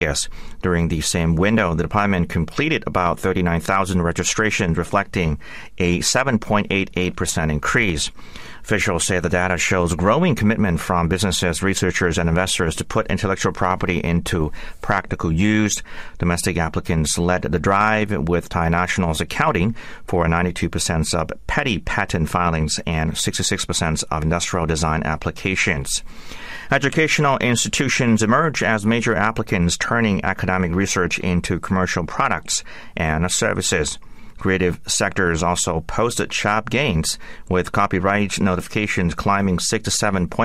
areas. During the same window, the department completed about 39,000 registrations, reflecting a 7.88% increase. Officials say the data shows growing commitment from businesses, researchers, and investors to put intellectual property into practical use. Domestic applicants led the drive, with Thai nationals accounting for 92% of petty patent filings and 66% of industrial design applications. Educational institutions emerge as major applicants, turning academic research into commercial products and services. Creative sectors also posted sharp gains, with copyright notifications climbing 6 to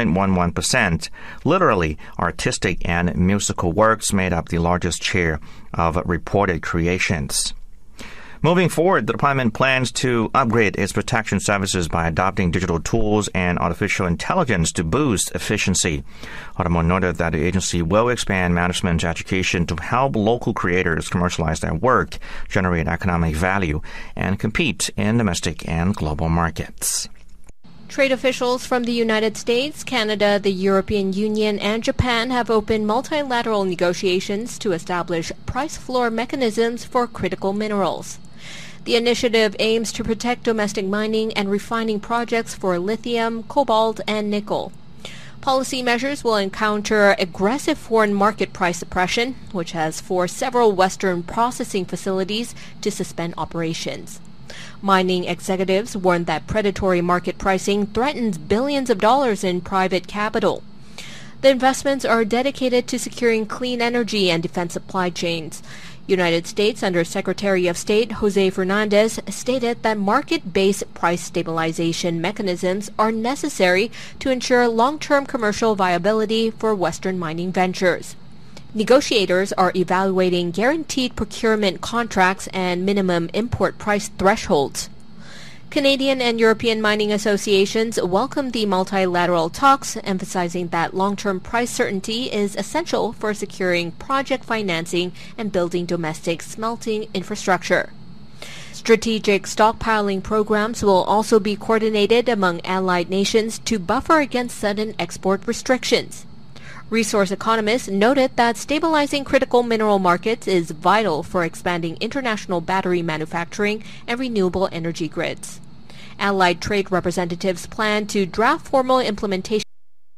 7.11%. Literally, artistic and musical works made up the largest share of reported creations. Moving forward, the department plans to upgrade its protection services by adopting digital tools and artificial intelligence to boost efficiency. Audemars noted that the agency will expand management education to help local creators commercialize their work, generate economic value, and compete in domestic and global markets. Trade officials from the United States, Canada, the European Union, and Japan have opened multilateral negotiations to establish price floor mechanisms for critical minerals. The initiative aims to protect domestic mining and refining projects for lithium, cobalt, and nickel. Policy measures will encounter aggressive foreign market price suppression, which has forced several Western processing facilities to suspend operations. Mining executives warn that predatory market pricing threatens billions of dollars in private capital. The investments are dedicated to securing clean energy and defense supply chains. United States Under Secretary of State Jose Fernandez stated that market-based price stabilization mechanisms are necessary to ensure long-term commercial viability for Western mining ventures. Negotiators are evaluating guaranteed procurement contracts and minimum import price thresholds. Canadian and European mining associations welcome the multilateral talks, emphasizing that long-term price certainty is essential for securing project financing and building domestic smelting infrastructure. Strategic stockpiling programs will also be coordinated among allied nations to buffer against sudden export restrictions. Resource economists noted that stabilizing critical mineral markets is vital for expanding international battery manufacturing and renewable energy grids. Allied trade representatives plan to draft formal implementation.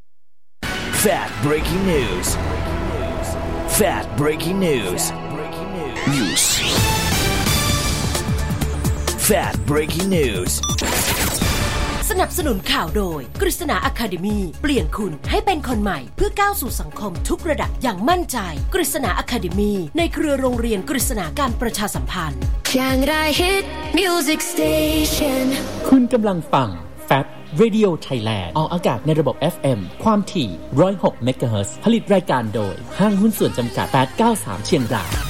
Fact-breaking news. Fact-breaking news. News. Fact-breaking news. สนับสนุนข่าวโดยกฤษณา Academy เปลี่ยนคุณให้เป็นคนใหม่เพื่อก้าวสู่สังคมทุกระดับอย่างมั่นใจกฤษณา Academy ในเครือโรงเรียนกฤษณาการประชาสัมพันธ์ Chiang Hit Music Station คุณกำลังฟัง Fab Radio Thailand ออกอากาศในระบบ FM ความถี่106 เมกะเฮิรตซ์ผลิตรายการโดยห้างหุ้นส่วนจำกัด893เชียงราย